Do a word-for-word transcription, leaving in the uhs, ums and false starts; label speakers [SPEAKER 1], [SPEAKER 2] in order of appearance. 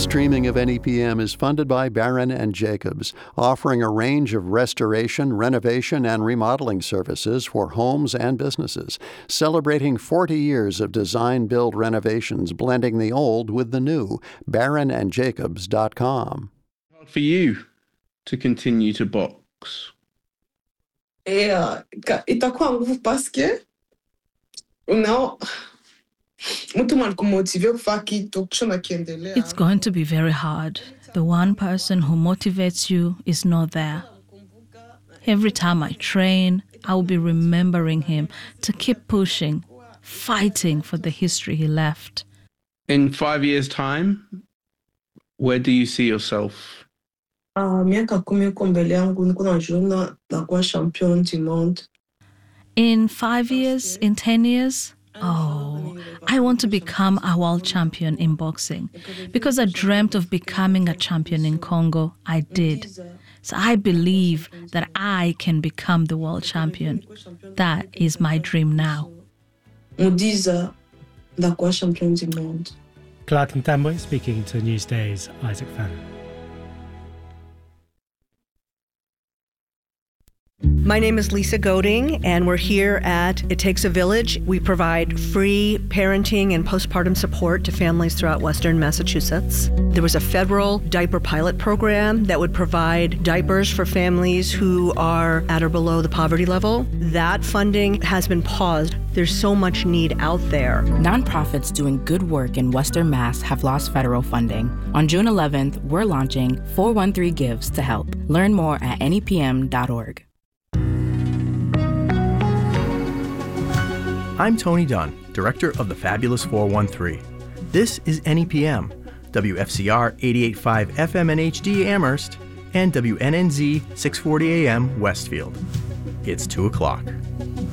[SPEAKER 1] streaming of N E P M is funded by Barron and Jacobs, offering a range of restoration, renovation, and remodeling services for homes and businesses, celebrating forty years of design-build renovations, blending the old with the new. Barron and Jacobs dot com.
[SPEAKER 2] For you to continue to box?
[SPEAKER 3] É, itakuwa nguvu paske unao muito mal kumotive kufanya kitu kisha kiendelea.
[SPEAKER 4] It's going to be very hard. The one person who motivates you is not there. Every time I train, I will be remembering him to keep pushing, fighting for the history he left.
[SPEAKER 2] In five years' time, where do you see yourself?
[SPEAKER 3] Uh, miaka kumi uko mbele yangu niko najiona nakuwa champion du monde.
[SPEAKER 4] In five years, in ten years, oh, I want to become a world champion in boxing. Because I dreamt of becoming a champion in Congo, I did. So I believe that I can become the world champion. That is my dream now.
[SPEAKER 3] Mudiza nakuwa champion du monde.
[SPEAKER 5] Clark Ntambwe speaking to Newsday's Isaac Fannin.
[SPEAKER 6] My name is Lisa Goding, and we're here at It Takes a Village. We provide free parenting and postpartum support to families throughout Western Massachusetts. There was a federal diaper pilot program that would provide diapers for families who are at or below the poverty level. That funding has been paused. There's so much need out there.
[SPEAKER 7] Nonprofits doing good work in Western Mass have lost federal funding. On June eleventh, we're launching four one three Gives to help. Learn more at N E P M dot org.
[SPEAKER 8] I'm Tony Dunn, director of the Fabulous four one three. This is N E P M, W F C R eighty-eight point five F M and H D Amherst, and W N N Z six forty A M Westfield. It's two o'clock.